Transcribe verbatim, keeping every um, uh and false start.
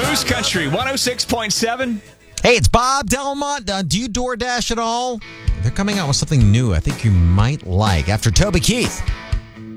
Moose Country one oh six point seven. Hey, it's Bob Delmont. Uh, do you DoorDash at all? They're coming out with something new I think you might like after Toby Keith.